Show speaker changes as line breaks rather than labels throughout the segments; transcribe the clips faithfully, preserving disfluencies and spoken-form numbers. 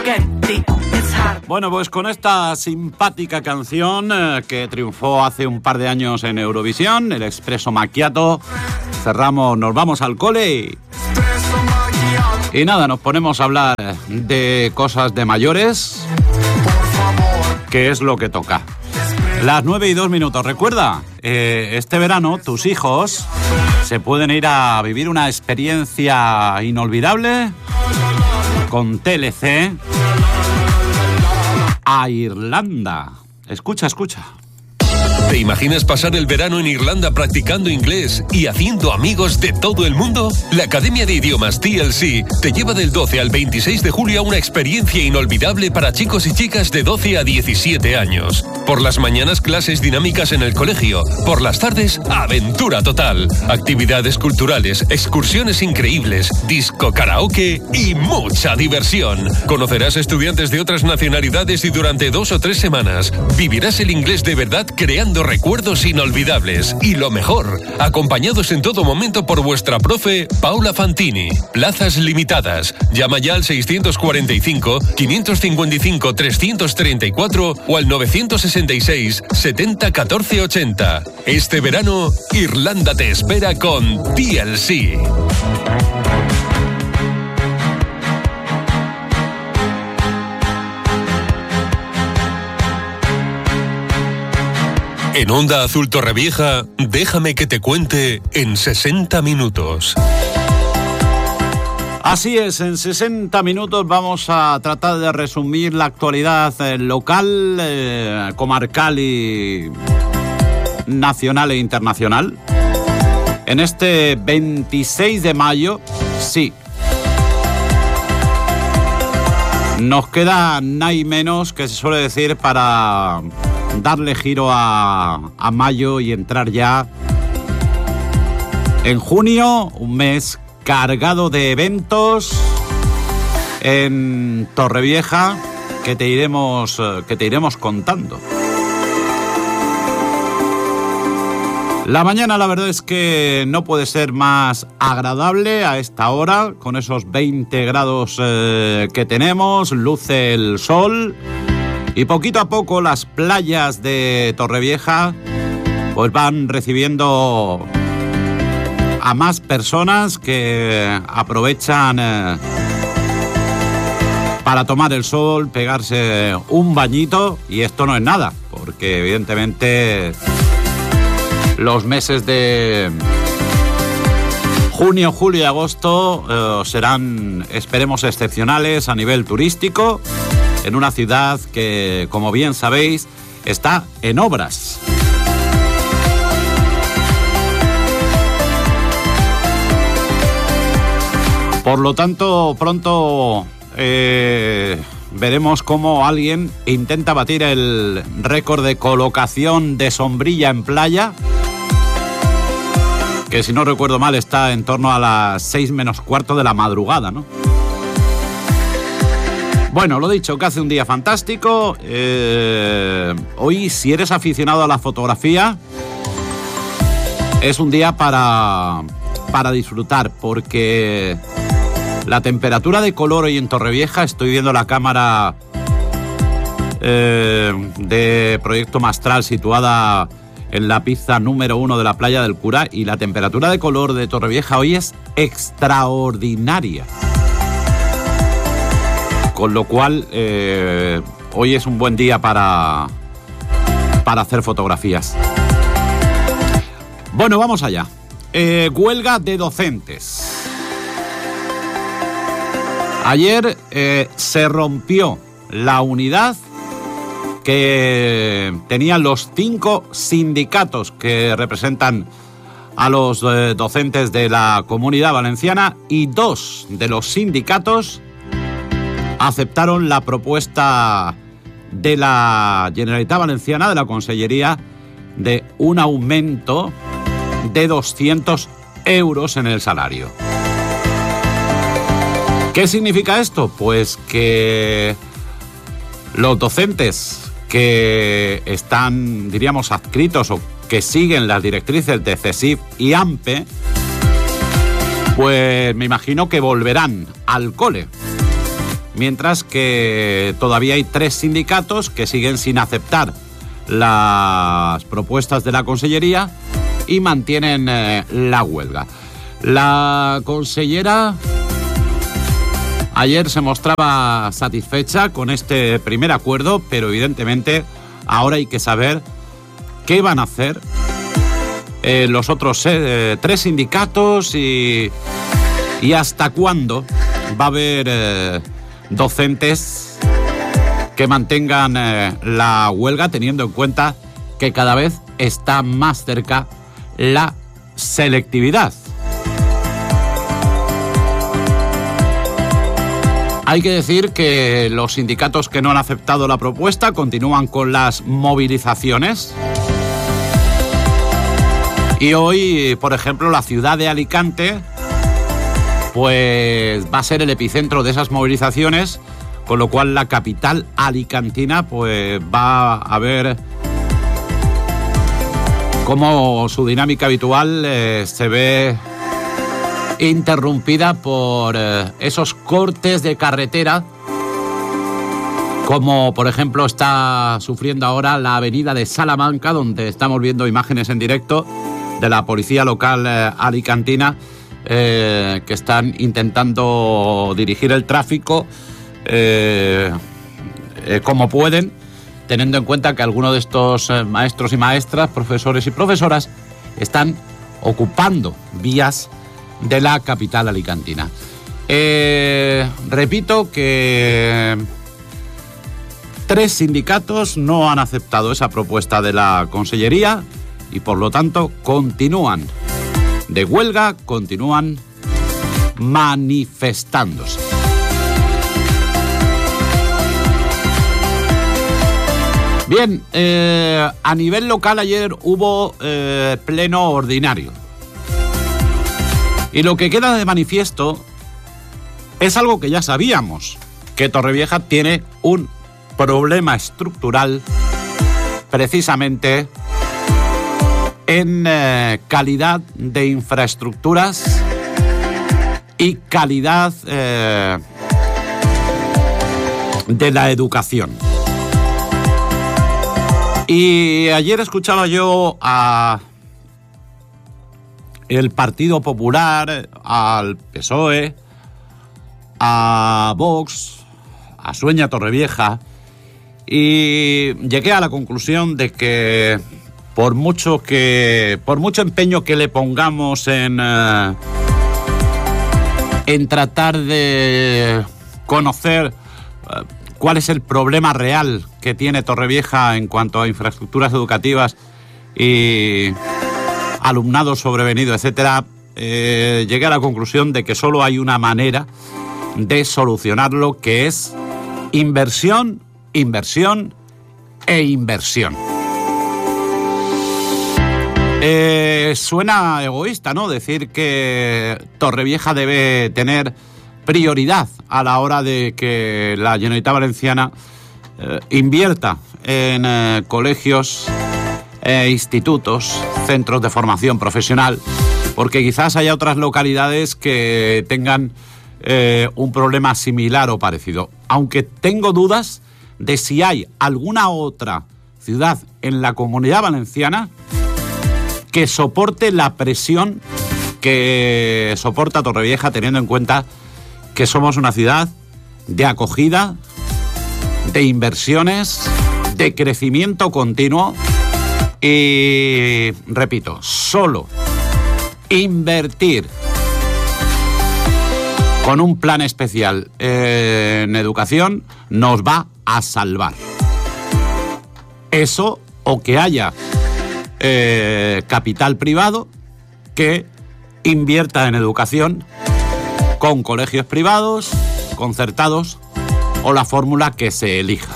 Bueno, pues con esta simpática canción eh, que triunfó hace un par de años en Eurovisión, el Espresso Macchiato, cerramos, nos vamos al cole y... y nada, nos ponemos a hablar de cosas de mayores, que es lo que toca. Las nueve y dos minutos. Recuerda, eh, este verano tus hijos se pueden ir a vivir una experiencia inolvidable con T L C a Irlanda. Escucha, escucha.
¿Te imaginas pasar el verano en Irlanda practicando inglés y haciendo amigos de todo el mundo? La Academia de Idiomas T L C te lleva del doce al veintiséis de julio a una experiencia inolvidable para chicos y chicas de doce a diecisiete años. Por las mañanas, clases dinámicas en el colegio. Por las tardes, aventura total. Actividades culturales, excursiones increíbles, disco, karaoke y mucha diversión. Conocerás estudiantes de otras nacionalidades y durante dos o tres semanas vivirás el inglés de verdad creando recuerdos inolvidables. Y lo mejor, acompañados en todo momento por vuestra profe Paula Fantini. Plazas limitadas. Llama ya al seiscientos cuarenta y cinco, quinientos cincuenta y cinco, trescientos treinta y cuatro o al novecientos sesenta y seis, setenta, catorce, ochenta. Este verano, Irlanda te espera con T L C. En Onda Azul Torrevieja, déjame que te cuente en sesenta minutos.
Así es, en sesenta minutos vamos a tratar de resumir la actualidad eh, local, eh, comarcal y nacional e internacional. En este veintiséis de mayo, sí. Nos queda nada y menos, que se suele decir, para darle giro a, a mayo y entrar ya en junio, un mes cargado de eventos en Torrevieja que te iremos, que te iremos contando. La mañana, la verdad es que no puede ser más agradable a esta hora, con esos veinte grados eh, que tenemos, luce el sol. Y poquito a poco las playas de Torrevieja pues van recibiendo a más personas que aprovechan eh, para tomar el sol, pegarse un bañito, y esto no es nada, porque evidentemente los meses de junio, julio y agosto eh, serán, esperemos, excepcionales a nivel turístico, en una ciudad que, como bien sabéis, está en obras. Por lo tanto, pronto eh, veremos cómo alguien intenta batir el récord de colocación de sombrilla en playa, que, si no recuerdo mal, está en torno a las seis menos cuarto de la madrugada, ¿no? Bueno, lo dicho, que hace un día fantástico. Eh, hoy, si eres aficionado a la fotografía, es un día para, para disfrutar, porque la temperatura de color hoy en Torrevieja, estoy viendo la cámara eh, de Proyecto Mastral situada en la pista número uno de la playa del Cura, y la temperatura de color de Torrevieja hoy es extraordinaria. Con lo cual, eh, hoy es un buen día para, para hacer fotografías. Bueno, vamos allá. Eh, huelga de docentes. Ayer eh, se rompió la unidad que tenían los cinco sindicatos que representan a los eh, docentes de la Comunidad Valenciana, y dos de los sindicatos aceptaron la propuesta de la Generalitat Valenciana, de la Consellería, de un aumento de doscientos euros en el salario. ¿Qué significa esto? Pues que los docentes que están, diríamos, adscritos o que siguen las directrices de CESIF y AMPE, pues me imagino que volverán al cole. mientras que todavía hay tres sindicatos que siguen sin aceptar las propuestas de la Consellería y mantienen eh, la huelga. La consellera ayer se mostraba satisfecha con este primer acuerdo, pero evidentemente ahora hay que saber qué van a hacer eh, los otros eh, tres sindicatos y, y hasta cuándo va a haber eh, docentes que mantengan eh, la huelga, teniendo en cuenta que cada vez está más cerca la selectividad. Hay que decir que los sindicatos que no han aceptado la propuesta continúan con las movilizaciones. Y hoy, por ejemplo, la ciudad de Alicante pues va a ser el epicentro de esas movilizaciones, con lo cual la capital alicantina pues va a ver cómo su dinámica habitual eh, se ve interrumpida por eh, esos cortes de carretera, como por ejemplo está sufriendo ahora la avenida de Salamanca, donde estamos viendo imágenes en directo de la policía local eh, alicantina, eh, que están intentando dirigir el tráfico eh, eh, como pueden, teniendo en cuenta que algunos de estos eh, maestros y maestras, profesores y profesoras están ocupando vías de la capital alicantina. Eh, repito que tres sindicatos no han aceptado esa propuesta de la Consellería y por lo tanto continúan de huelga, continúan manifestándose. Bien, eh, a nivel local ayer hubo eh, pleno ordinario. Y lo que queda de manifiesto es algo que ya sabíamos, que Torrevieja tiene un problema estructural precisamente en eh, calidad de infraestructuras y calidad eh, de la educación. Y ayer escuchaba yo a el Partido Popular, al P S O E, a Vox, a Sueña Torrevieja, y llegué a la conclusión de que por mucho que por mucho empeño que le pongamos en uh, en tratar de conocer uh, cuál es el problema real que tiene Torrevieja en cuanto a infraestructuras educativas y alumnado sobrevenido, etcétera, eh, llegué a la conclusión de que solo hay una manera de solucionarlo, que es inversión, inversión e inversión. Eh, suena egoísta, ¿no?, decir que Torrevieja debe tener prioridad a la hora de que la Generalitat Valenciana eh, invierta en eh, colegios, eh, institutos, centros de formación profesional, porque quizás haya otras localidades que tengan eh, un problema similar o parecido. Aunque tengo dudas de si hay alguna otra ciudad en la Comunidad Valenciana que soporte la presión que soporta Torrevieja, teniendo en cuenta que somos una ciudad de acogida, de inversiones, de crecimiento continuo y, repito, solo invertir con un plan especial en educación nos va a salvar. Eso, o que haya eh, capital privado que invierta en educación con colegios privados, concertados o la fórmula que se elija.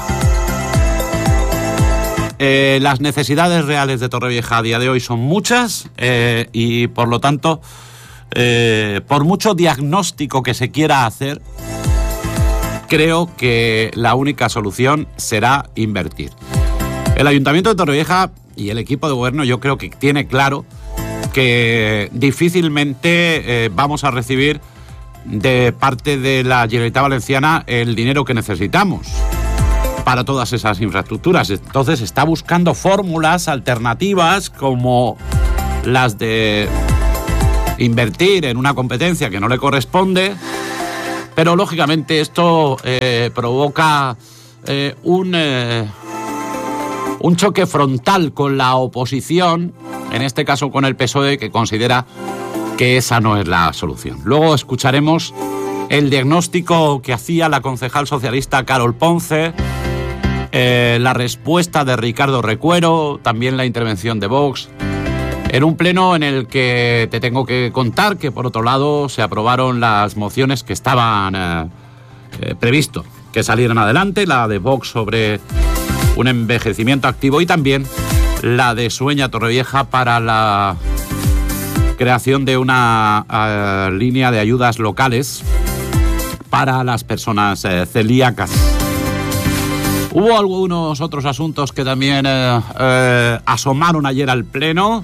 Eh, las necesidades reales de Torrevieja a día de hoy son muchas eh, y por lo tanto, eh, por mucho diagnóstico que se quiera hacer, creo que la única solución será invertir. El Ayuntamiento de Torrevieja y el equipo de gobierno, yo creo que tiene claro que difícilmente eh, vamos a recibir de parte de la Generalitat Valenciana el dinero que necesitamos para todas esas infraestructuras. Entonces está buscando fórmulas alternativas como las de invertir en una competencia que no le corresponde, pero lógicamente esto eh, provoca eh, un, eh, un choque frontal con la oposición, en este caso con el P S O E, que considera que esa no es la solución. Luego escucharemos el diagnóstico que hacía la concejal socialista Carol Ponce, eh, la respuesta de Ricardo Recuero, también la intervención de Vox, en un pleno en el que te tengo que contar que, por otro lado, se aprobaron las mociones que estaban eh, eh, previsto que salieran adelante, la de Vox sobre un envejecimiento activo y también la de Sueña Torrevieja para la creación de una uh, línea de ayudas locales para las personas eh, celíacas. Hubo algunos otros asuntos que también eh, eh, asomaron ayer al Pleno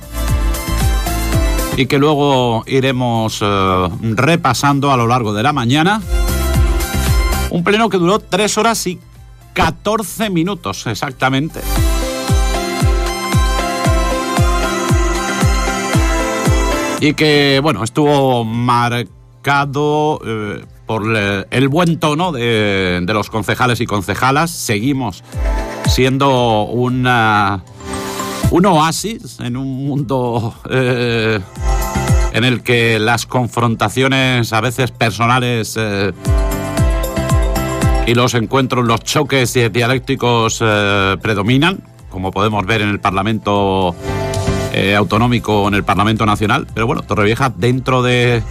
y que luego iremos eh, repasando a lo largo de la mañana. Un Pleno que duró tres horas y catorce minutos exactamente. Y que, bueno, estuvo marcado eh, por eh, el buen tono de, de los concejales y concejalas. Seguimos siendo una, un oasis en un mundo eh, en el que las confrontaciones a veces personales eh, y los encuentros, los choques dialécticos eh, predominan, como podemos ver en el Parlamento Eh, autonómico, en el Parlamento Nacional. Pero bueno, Torrevieja, dentro de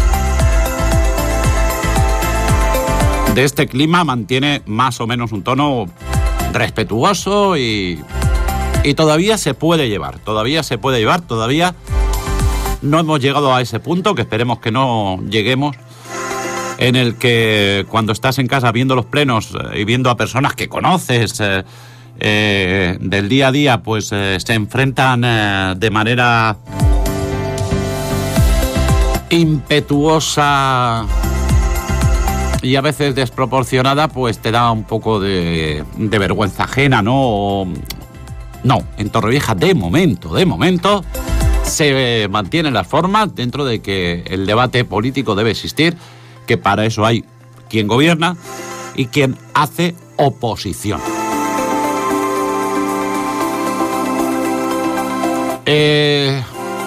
de este clima, mantiene más o menos un tono respetuoso y, y todavía se puede llevar, todavía se puede llevar, todavía no hemos llegado a ese punto, que esperemos que no lleguemos, en el que cuando estás en casa viendo los plenos eh, y viendo a personas que conoces eh, Eh, del día a día, pues eh, se enfrentan eh, de manera impetuosa y a veces desproporcionada, pues te da un poco de, de vergüenza ajena, ¿no? O, no, en Torrevieja de momento, de momento se mantienen las formas dentro de que el debate político debe existir, que para eso hay quien gobierna y quien hace oposición. Eh,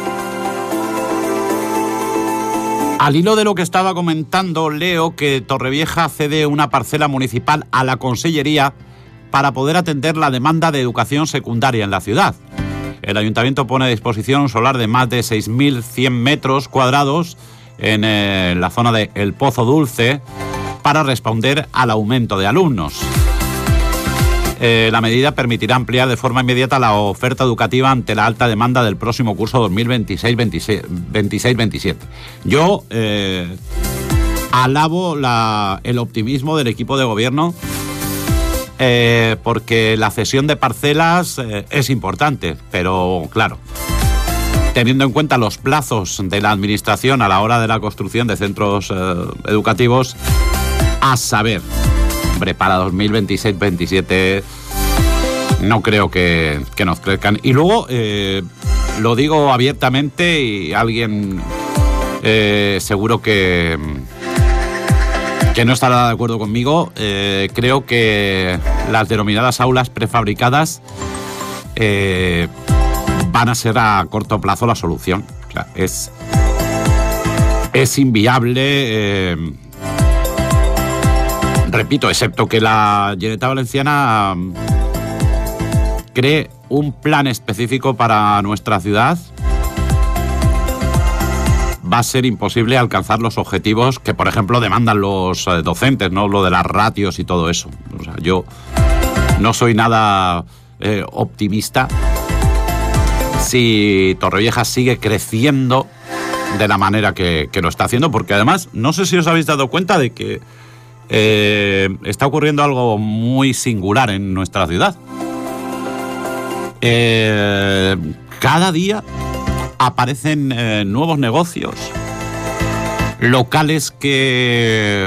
al hilo de lo que estaba comentando, leo que Torrevieja cede una parcela municipal a la Consellería para poder atender la demanda de educación secundaria en la ciudad. El Ayuntamiento pone a disposición un solar de más de seis mil cien metros cuadrados en eh, la zona de El Pozo Dulce para responder al aumento de alumnos. Eh, la medida permitirá ampliar de forma inmediata la oferta educativa ante la alta demanda del próximo curso dos mil veintiséis veintisiete. Yo eh, alabo la, el optimismo del equipo de gobierno eh, porque la cesión de parcelas eh, es importante, pero claro, teniendo en cuenta los plazos de la administración a la hora de la construcción de centros eh, educativos, a saber... Hombre, para dos mil veintiséis veintisiete no creo que, que nos crezcan. Y luego, eh, lo digo abiertamente y alguien eh, seguro que, que no estará de acuerdo conmigo, eh, creo que las denominadas aulas prefabricadas eh, van a ser a corto plazo la solución. O sea, es, es inviable... Eh, Repito, excepto que la Generalitat Valenciana cree un plan específico para nuestra ciudad, va a ser imposible alcanzar los objetivos que, por ejemplo, demandan los docentes, ¿no? Lo de las ratios y todo eso. O sea, yo no soy nada eh, optimista si Torrevieja sigue creciendo de la manera que, que lo está haciendo, porque además, no sé si os habéis dado cuenta de que Eh, está ocurriendo algo muy singular en nuestra ciudad. Eh, cada día aparecen eh, nuevos negocios, locales que...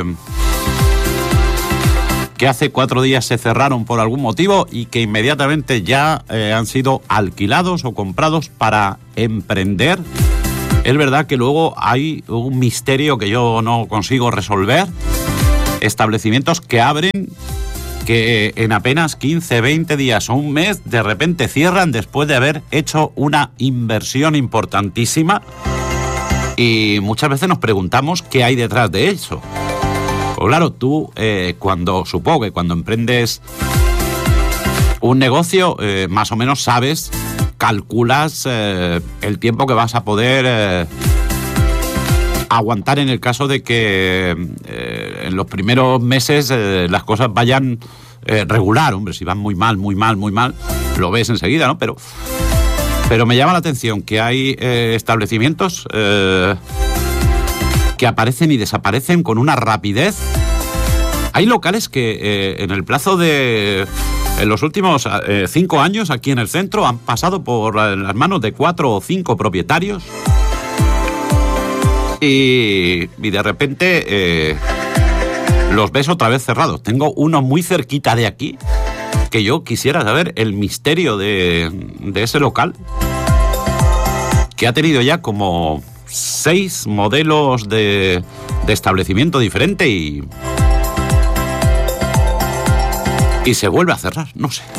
que hace cuatro días se cerraron por algún motivo y que inmediatamente ya eh, han sido alquilados o comprados para emprender. Es verdad que luego hay un misterio que yo no consigo resolver. Establecimientos que abren, que en apenas quince, veinte días o un mes de repente cierran después de haber hecho una inversión importantísima. Y muchas veces nos preguntamos qué hay detrás de eso. Pues claro, tú eh, cuando, supongo que cuando emprendes un negocio, eh, más o menos sabes, calculas eh, el tiempo que vas a poder eh, aguantar en el caso de que eh, en los primeros meses eh, las cosas vayan eh, regular. Hombre, si van muy mal, muy mal, muy mal, lo ves enseguida, ¿no? Pero, pero me llama la atención que hay eh, establecimientos... Eh, que aparecen y desaparecen con una rapidez. Hay locales que eh, en el plazo de... En los últimos eh, cinco años aquí en el centro han pasado por las manos de cuatro o cinco propietarios y, y de repente eh, los ves otra vez cerrados. Tengo uno muy cerquita de aquí que yo quisiera saber el misterio de, de ese local, que ha tenido ya como... seis modelos de, de establecimiento diferente y y se vuelve a cerrar, no sé.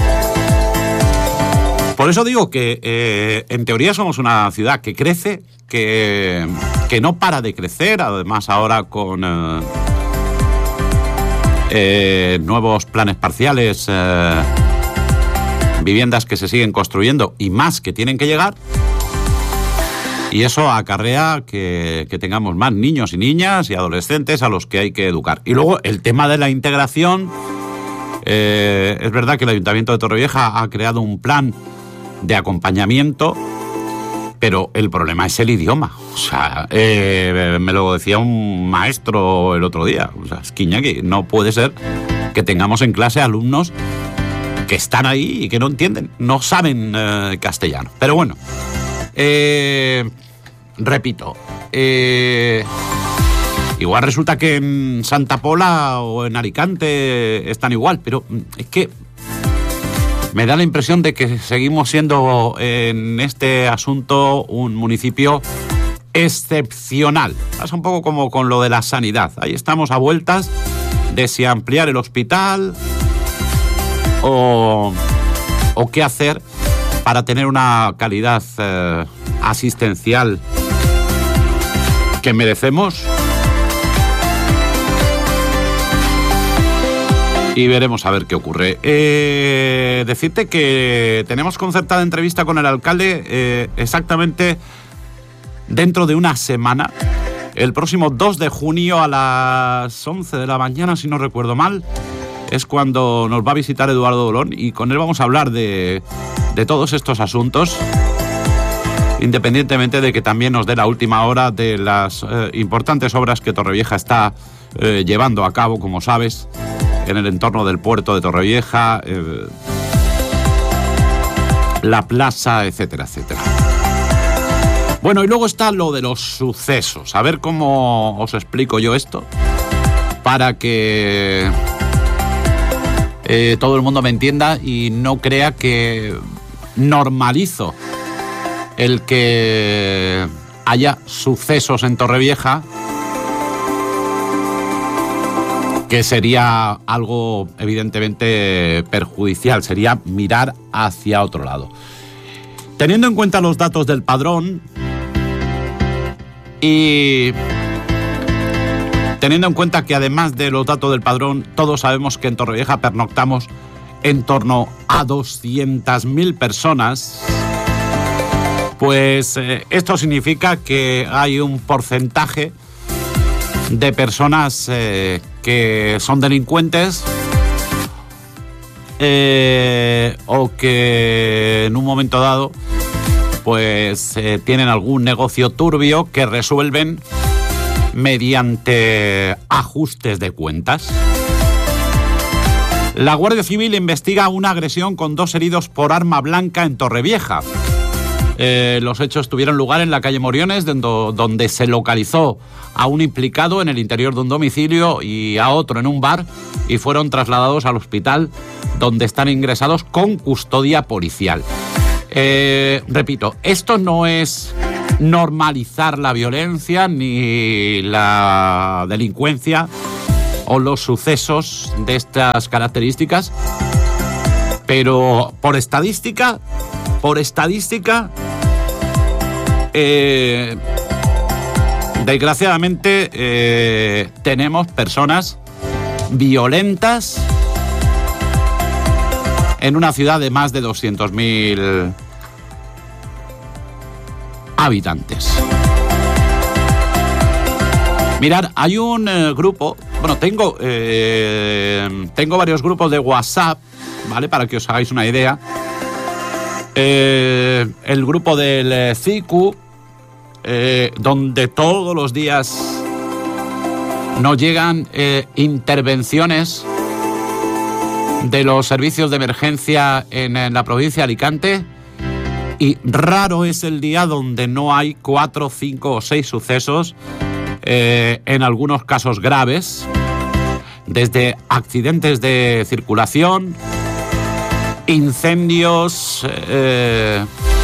Por eso digo que eh, en teoría somos una ciudad que crece, que, que no para de crecer, además ahora con eh, eh, nuevos planes parciales, eh, viviendas que se siguen construyendo y más que tienen que llegar. Y eso acarrea que, que tengamos más niños y niñas y adolescentes a los que hay que educar. Y luego el tema de la integración. Eh, es verdad que el Ayuntamiento de Torrevieja ha creado un plan de acompañamiento, pero el problema es el idioma. O sea, eh, me lo decía un maestro el otro día. O sea, es que Iñaki, no puede ser que tengamos en clase alumnos que están ahí y que no entienden, no saben eh, castellano. Pero bueno... Eh, repito, eh, igual resulta que en Santa Pola o en Alicante están igual, pero es que me da la impresión de que seguimos siendo en este asunto un municipio excepcional. Pasa un poco como con lo de la sanidad. Ahí estamos a vueltas de si ampliar el hospital o, o qué hacer para tener una calidad eh, asistencial que merecemos. Y veremos a ver qué ocurre. Eh, decirte que tenemos concertada entrevista con el alcalde eh, exactamente dentro de una semana. El próximo dos de junio a las once de la mañana, si no recuerdo mal, es cuando nos va a visitar Eduardo Dolón y con él vamos a hablar de... de todos estos asuntos, independientemente de que también nos dé la última hora de las eh, importantes obras que Torrevieja está eh, llevando a cabo, como sabes, en el entorno del puerto de Torrevieja, eh, la plaza, etcétera, etcétera. Bueno, y luego está lo de los sucesos. A ver cómo os explico yo esto para que eh, todo el mundo me entienda y no crea que normalizo el que haya sucesos en Torrevieja, que sería algo evidentemente perjudicial, sería mirar hacia otro lado. Teniendo en cuenta los datos del padrón y teniendo en cuenta que además de los datos del padrón, todos sabemos que en Torrevieja pernoctamos en torno a doscientas mil personas, pues eh, esto significa que hay un porcentaje de personas eh, que son delincuentes eh, o que en un momento dado pues eh, tienen algún negocio turbio que resuelven mediante ajustes de cuentas. La Guardia Civil investiga una agresión con dos heridos por arma blanca en Torrevieja. Eh, los hechos tuvieron lugar en la calle Moriones, donde, donde se localizó a un implicado en el interior de un domicilio y a otro en un bar, y fueron trasladados al hospital, donde están ingresados con custodia policial. Eh, repito, esto no es normalizar la violencia ni la delincuencia o los sucesos de estas características, pero por estadística, por estadística, eh, desgraciadamente eh, tenemos personas violentas en una ciudad de más de doscientos mil habitantes. Mirad, hay un eh, grupo, bueno, tengo, eh, tengo varios grupos de WhatsApp, ¿vale? Para que os hagáis una idea. Eh, el grupo del C I C U, eh, donde todos los días nos llegan eh, intervenciones de los servicios de emergencia en, en la provincia de Alicante, y raro es el día donde no hay cuatro, cinco o seis sucesos, eh, en algunos casos graves, desde accidentes de circulación, incendios eh,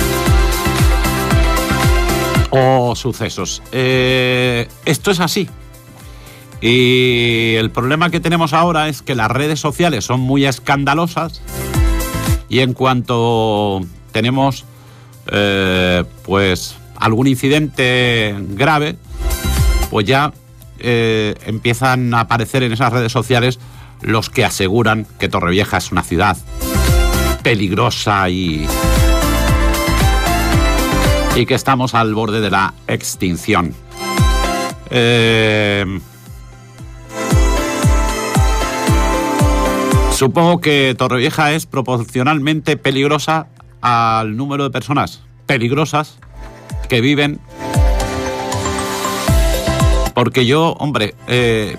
o sucesos. Eh, esto es así. Y el problema que tenemos ahora es que las redes sociales son muy escandalosas, y en cuanto tenemos eh, pues algún incidente grave, pues ya eh, empiezan a aparecer en esas redes sociales los que aseguran que Torrevieja es una ciudad peligrosa y, y que estamos al borde de la extinción. Eh, supongo que Torrevieja es proporcionalmente peligrosa al número de personas peligrosas que viven, porque yo, hombre, eh,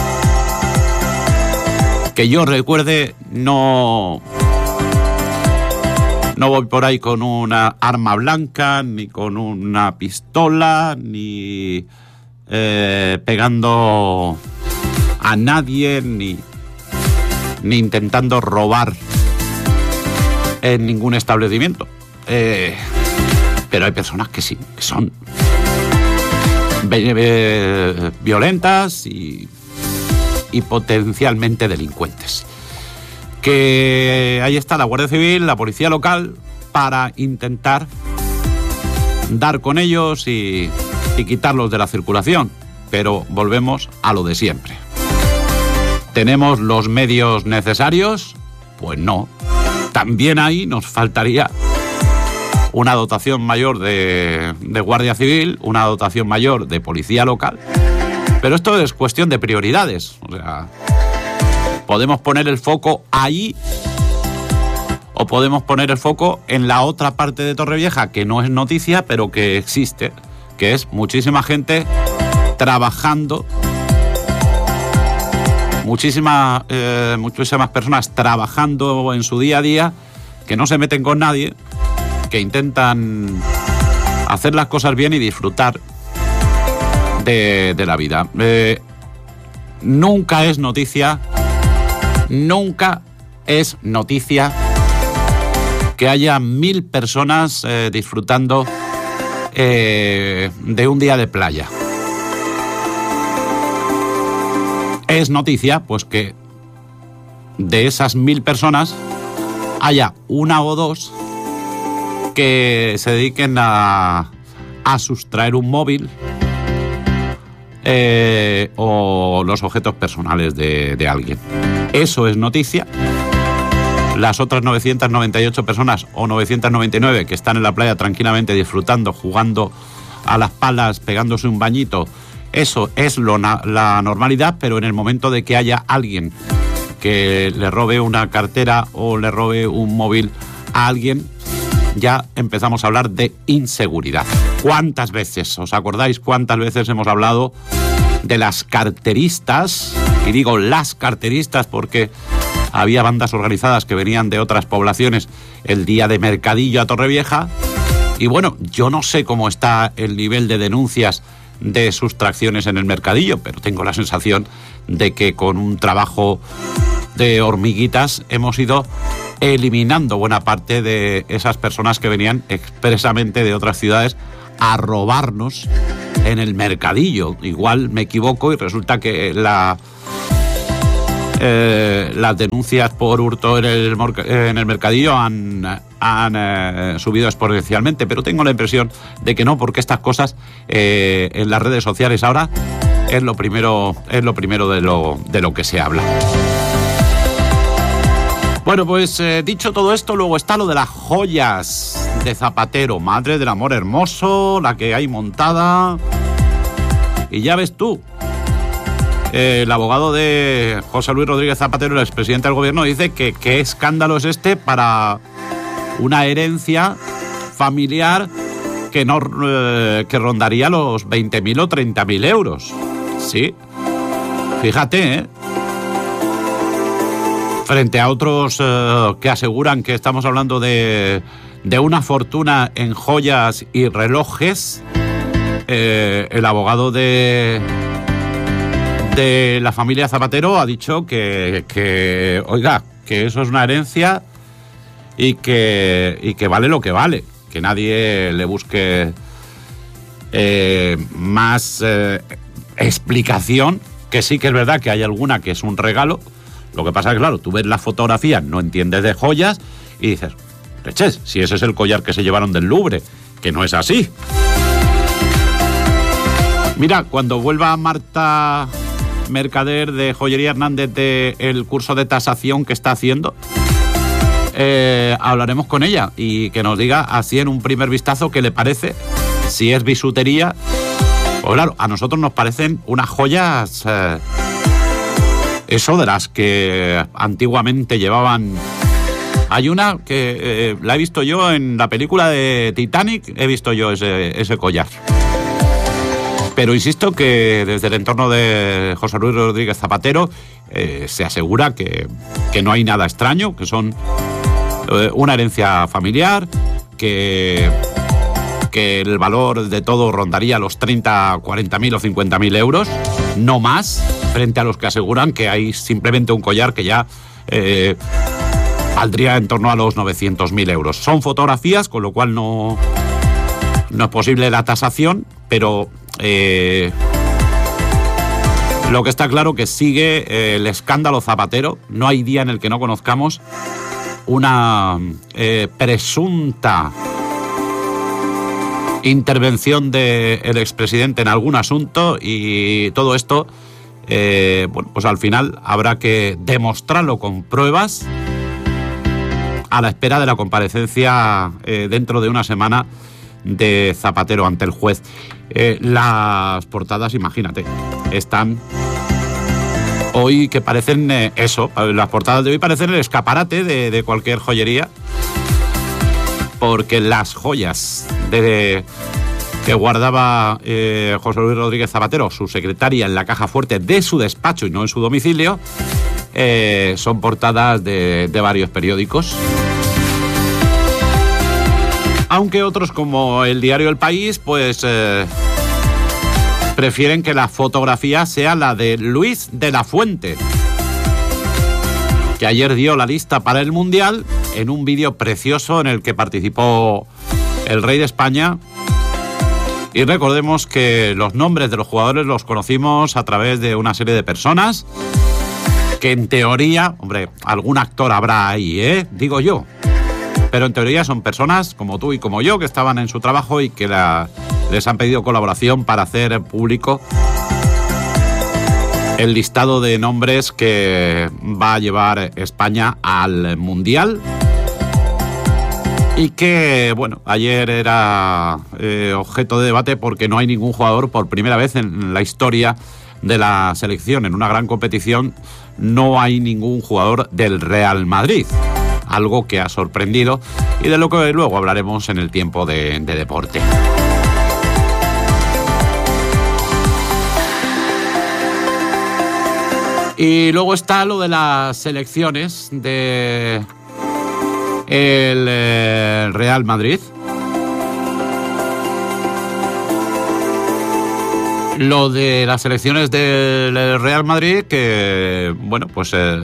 que yo recuerde, no... No voy por ahí con una arma blanca, ni con una pistola, ni eh, pegando a nadie, ni, ni intentando robar en ningún establecimiento. Eh, pero hay personas que sí, que son violentas y, y potencialmente delincuentes. Que ahí está la Guardia Civil, la policía local, para intentar dar con ellos y, y quitarlos de la circulación. Pero volvemos a lo de siempre. ¿Tenemos los medios necesarios? Pues no. También ahí nos faltaría una dotación mayor de, de Guardia Civil, una dotación mayor de policía local. Pero esto es cuestión de prioridades. O sea, podemos poner el foco ahí, o podemos poner el foco en la otra parte de Torrevieja, que no es noticia, pero que existe, que es muchísima gente trabajando, muchísimas, eh, muchísimas personas trabajando en su día a día, que no se meten con nadie, que intentan hacer las cosas bien y disfrutar de, de la vida. Eh, nunca es noticia, nunca es noticia que haya mil personas eh, disfrutando eh, de un día de playa. Es noticia, pues, que de esas mil personas haya una o dos que se dediquen a, a sustraer un móvil eh, o los objetos personales de, de alguien. Eso es noticia. Las otras novecientas noventa y ocho personas o novecientas noventa y nueve que están en la playa tranquilamente disfrutando, jugando a las palas, pegándose un bañito, eso es lo, la normalidad, pero en el momento de que haya alguien que le robe una cartera o le robe un móvil a alguien, ya empezamos a hablar de inseguridad. ¿Cuántas veces, os acordáis cuántas veces hemos hablado de las carteristas? Y digo las carteristas porque había bandas organizadas que venían de otras poblaciones el día de mercadillo a Torrevieja Y bueno, yo no sé cómo está el nivel de denuncias de sustracciones en el mercadillo, pero tengo la sensación de que con un trabajo de hormiguitas hemos ido eliminando buena parte de esas personas que venían expresamente de otras ciudades a robarnos en el mercadillo. Igual me equivoco y resulta que la eh, las denuncias por hurto en el, en el mercadillo han, han eh, subido exponencialmente, pero tengo la impresión de que no, porque estas cosas eh, en las redes sociales ahora es lo primero, es lo primero de lo, de lo que se habla. Bueno, pues eh, dicho todo esto, luego está lo de las joyas de Zapatero, madre del amor hermoso, la que hay montada. Y ya ves tú, eh, el abogado de José Luis Rodríguez Zapatero, el expresidente del gobierno, dice que qué escándalo es este para una herencia familiar que, no, eh, que rondaría los veinte mil o treinta mil euros. Sí, fíjate, ¿eh? Frente a otros eh, que aseguran que estamos hablando de, de una fortuna en joyas y relojes, eh, el abogado de, de la familia Zapatero ha dicho que, que, oiga, que eso es una herencia y que, y que vale lo que vale, que nadie le busque eh, más eh, explicación, que sí que es verdad que hay alguna que es un regalo. Lo que pasa es que, claro, tú ves las fotografías, no entiendes de joyas y dices, leches, si ese es el collar que se llevaron del Louvre, que no es así. Mira, cuando vuelva Marta Mercader de Joyería Hernández del curso de tasación que está haciendo, eh, hablaremos con ella y que nos diga así en un primer vistazo qué le parece, si es bisutería. Pues claro, a nosotros nos parecen unas joyas... Eh, Eso de las que antiguamente llevaban. Hay una que eh, la he visto yo en la película de Titanic, he visto yo ese, ese collar. Pero insisto que desde el entorno de José Luis Rodríguez Zapatero eh, se asegura que, que no hay nada extraño, que son eh, una herencia familiar, que, que el valor de todo rondaría los treinta, cuarenta mil o cincuenta mil euros, no más, frente a los que aseguran que hay simplemente un collar que ya eh, valdría en torno a los novecientos mil euros. Son fotografías, con lo cual no, no es posible la tasación, pero eh, lo que está claro que sigue eh, el escándalo Zapatero. No hay día en el que no conozcamos una eh, presunta intervención del expresidente en algún asunto, y todo esto Eh, bueno, pues al final habrá que demostrarlo con pruebas a la espera de la comparecencia eh, dentro de una semana de Zapatero ante el juez. Eh, las portadas, imagínate, están hoy que parecen eh, eso, las portadas de hoy parecen el escaparate de, de cualquier joyería, porque las joyas de... que guardaba eh, José Luis Rodríguez Zapatero, su secretaria, en la caja fuerte de su despacho y no en su domicilio, eh, son portadas de, de varios periódicos. Aunque otros, como el diario El País, pues eh, prefieren que la fotografía sea la de Luis de la Fuente, que ayer dio la lista para el Mundial en un vídeo precioso en el que participó el rey de España. Y recordemos que los nombres de los jugadores los conocimos a través de una serie de personas que en teoría, hombre, algún actor habrá ahí, ¿eh? Digo yo. Pero en teoría son personas como tú y como yo que estaban en su trabajo y que la, les han pedido colaboración para hacer público el listado de nombres que va a llevar España al Mundial. Y que, bueno, ayer era eh, objeto de debate porque no hay ningún jugador, por primera vez en la historia de la selección, en una gran competición, no hay ningún jugador del Real Madrid. Algo que ha sorprendido y de lo que luego hablaremos en el tiempo de, de deporte. Y luego está lo de las selecciones de... el eh, Real Madrid, lo de las elecciones del Real Madrid, que, bueno, pues eh,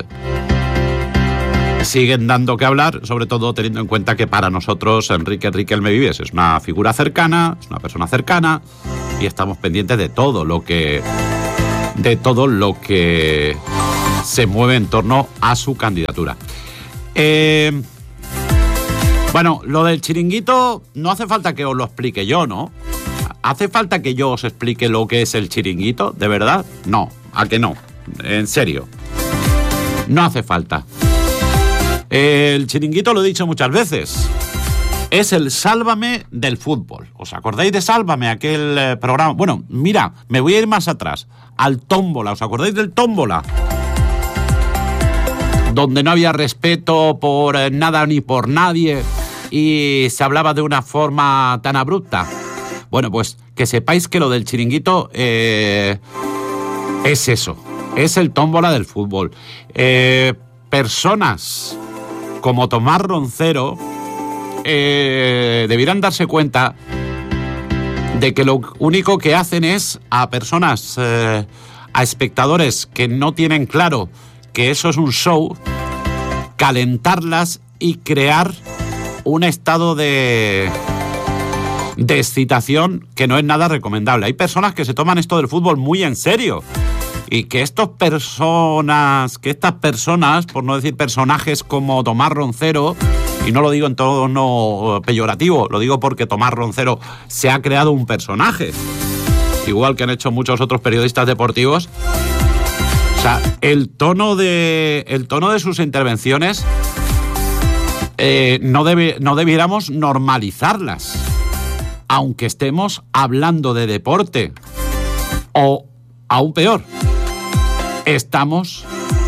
siguen dando que hablar, sobre todo teniendo en cuenta que para nosotros Enrique Riquelme Vives es una figura cercana, es una persona cercana, y estamos pendientes de todo lo que de todo lo que se mueve en torno a su candidatura. Eh, bueno, lo del chiringuito no hace falta que os lo explique yo, ¿no? ¿Hace falta que yo os explique lo que es el chiringuito? ¿De verdad? No, ¿a que no? En serio. No hace falta. El chiringuito, lo he dicho muchas veces, es el Sálvame del fútbol. ¿Os acordáis de Sálvame, aquel eh, programa? Bueno, mira, me voy a ir más atrás, al Tómbola. ¿Os acordáis del Tómbola? Donde no había respeto por eh, nada ni por nadie y se hablaba de una forma tan abrupta. Bueno, pues que sepáis que lo del chiringuito eh, es eso, es el Tómbola del fútbol. Eh, personas como Tomás Roncero eh, debieran darse cuenta de que lo único que hacen es a personas, eh, a espectadores que no tienen claro que eso es un show, calentarlas y crear un estado de, de excitación que no es nada recomendable. Hay personas que se toman esto del fútbol muy en serio y que estos personas, que estas personas, por no decir personajes como Tomás Roncero, y no lo digo en tono peyorativo, lo digo porque Tomás Roncero se ha creado un personaje, igual que han hecho muchos otros periodistas deportivos. O sea, el tono de, el tono de sus intervenciones eh, no, debe, no debiéramos normalizarlas, aunque estemos hablando de deporte, o aún peor, estamos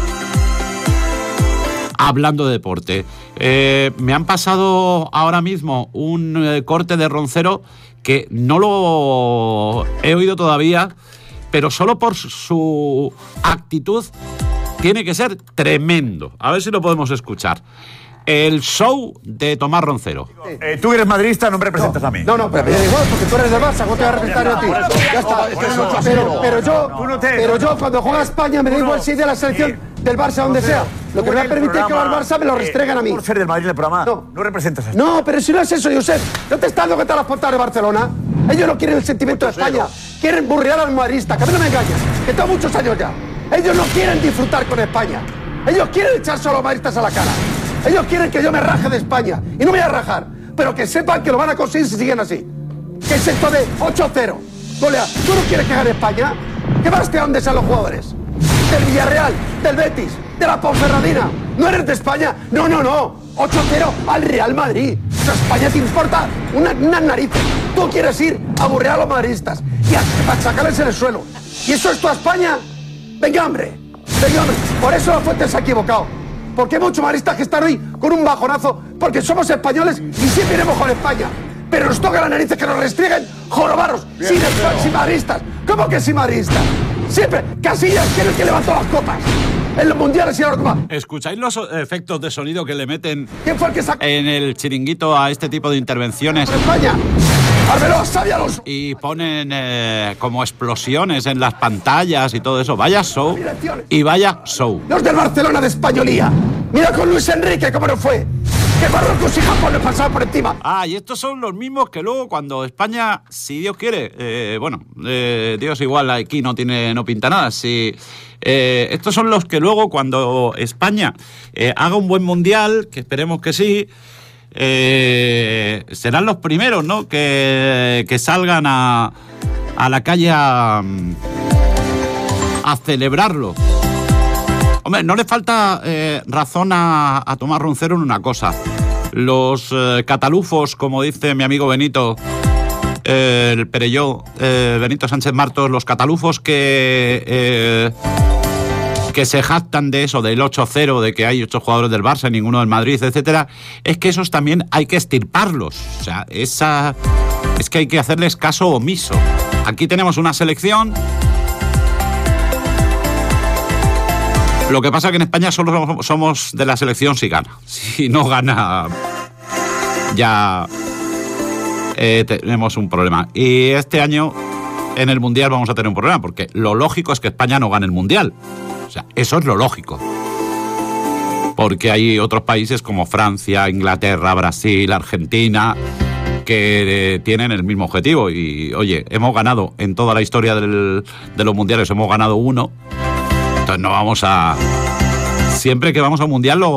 hablando de deporte. Eh, me han pasado ahora mismo un eh, corte de Roncero que no lo he oído todavía, pero solo por su actitud tiene que ser tremendo. A ver si lo podemos escuchar. El show de Tomás Roncero.
Eh, tú eres madridista, no me representas
no,
a mí.
No, no, pero me da igual, porque tú eres del Barça, ¿cómo te voy a representar a ti? Ya está. Pero, pero yo, pero yo cuando juega España me da igual si de la selección del Barça donde sea. Lo que me va a permitir que va al Barça me lo restregan a mí.
Por ser del Madrid en el programa, no, no representas a España.
No, pero si no es eso, Josep. ¿No te estás dando cuenta de las portadas de Barcelona? Ellos no quieren el sentimiento de España. Quieren burrear al madridista, que a mí no me engañas, que tengo muchos años ya. Ellos no quieren disfrutar con España. Ellos quieren echarse a los madridistas a la cara. Ellos quieren que yo me raje de España. Y no me voy a rajar. Pero que sepan que lo van a conseguir si siguen así. Que es esto de ocho cero. Golea, ¿tú no quieres que gane España? ¿Qué más te dónde sean los jugadores? Del Villarreal, del Betis, de la Ponferradina. ¿No eres de España? No, no, no. ocho cero al Real Madrid. O sea, España te importa unas una narices. Tú quieres ir a burrear a los madridistas y a machacarles en el suelo. ¿Y eso es toda España? Venga, hombre. Venga, hombre. Por eso la Fuente se ha equivocado. Porque hay muchos madridistas que están hoy con un bajonazo, porque somos españoles y siempre iremos con España. Pero nos toca las narices que nos restrieguen jorobaros, sin, sin madridistas. ¿Cómo que sin madridistas? Siempre, Casillas, que es el que levantó las copas en los mundiales y la Eurocopa.
¿Escucháis los efectos de sonido que le meten
¿Quién fue el que sacó
en el chiringuito a este tipo de intervenciones?
por España? Arbeloa, sábialos.
Y ponen eh, como explosiones en las pantallas y todo eso. Vaya show y vaya show.
Los del Barcelona de españolía. Mira con Luis Enrique cómo no fue. Que Marruecos y Japón le pasaban por encima.
Ah, y estos son los mismos que luego cuando España, si Dios quiere, eh, bueno, eh, Dios igual aquí no tiene, no pinta nada. Si, eh, estos son los que luego cuando España eh, haga un buen mundial, que esperemos que sí, eh, serán los primeros, ¿no? Que, que salgan a, a la calle a, a celebrarlo. Hombre, no le falta eh, razón a, a Tomás Roncero en una cosa. Los eh, catalufos, como dice mi amigo Benito, eh, el Perelló, eh, Benito Sánchez Martos, los catalufos que, eh, que se jactan de eso, del ocho cero, de que hay ocho jugadores del Barça, ninguno del Madrid, etcétera, es que esos también hay que extirparlos. O sea, esa, es que hay que hacerles caso omiso. Aquí tenemos una selección. Lo que pasa es que en España solo somos de la selección si gana. Si no gana, ya eh, tenemos un problema. Y este año en el Mundial vamos a tener un problema, porque lo lógico es que España no gane el Mundial. O sea, eso es lo lógico. Porque hay otros países como Francia, Inglaterra, Brasil, Argentina, que eh, tienen el mismo objetivo. Y, oye, hemos ganado en toda la historia del, de los mundiales, hemos ganado uno. Entonces no vamos a... Siempre que vamos a un mundial lo